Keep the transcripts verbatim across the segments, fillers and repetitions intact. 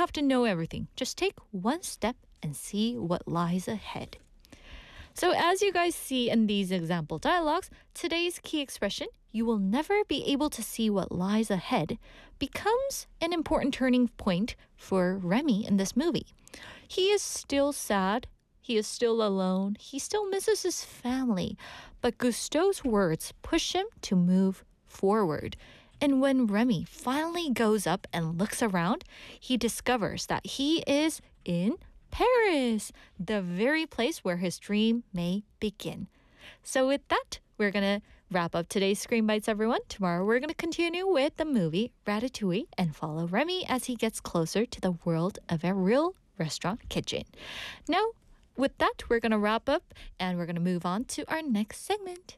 have to know everything. Just take one step and see what lies ahead. So as you guys see in these example dialogues, today's key expression, you will never be able to see what lies ahead, becomes an important turning point for Remy in this movie. He is still sad. He is still alone. He still misses his family. But Gusteau's words push him to move forward. And when Remy finally goes up and looks around, he discovers that he is in Paris, the very place where his dream may begin. So with that, we're going to wrap up today's Screen Bites, everyone. Tomorrow, we're going to continue with the movie Ratatouille and follow Remy as he gets closer to the world of a real restaurant kitchen. Now, with that, we're going to wrap up and we're going to move on to our next segment.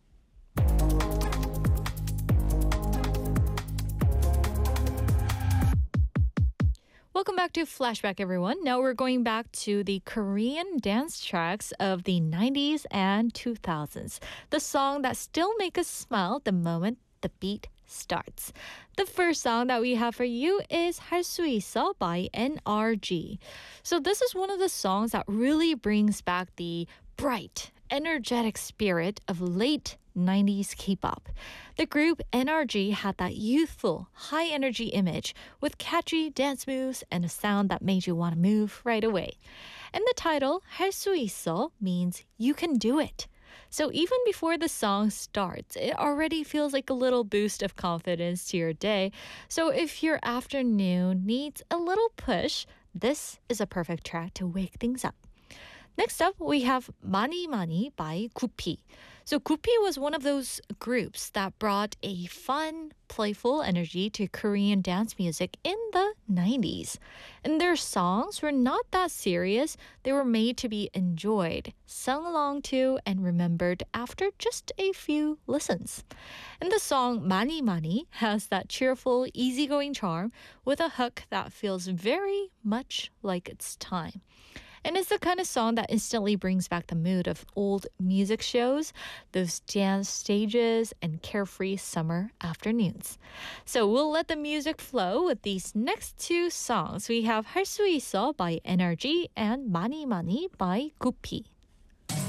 Welcome back to Flashback, everyone. Now we're going back to the Korean dance tracks of the nineties and two thousands. The song that still make us smile the moment the beat starts. The first song that we have for you is 할 수 있어 by N R G. So this is one of the songs that really brings back the bright, energetic spirit of late nineties K-pop. The group N R G had that youthful, high-energy image with catchy dance moves and a sound that made you want to move right away. And the title, 할 수 있어, means you can do it. So even before the song starts, it already feels like a little boost of confidence to your day. So if your afternoon needs a little push, this is a perfect track to wake things up. Next up, we have Mani Mani by Gupi. So Gupi was one of those groups that brought a fun, playful energy to Korean dance music in the nineties. And their songs were not that serious. They were made to be enjoyed, sung along to, and remembered after just a few listens. And the song Mani Mani has that cheerful, easygoing charm with a hook that feels very much like its time. And it's the kind of song that instantly brings back the mood of old music shows, those dance stages, and carefree summer afternoons. So we'll let the music flow with these next two songs. We have 할 수 있어 by N R G and Mani Mani by Gupi.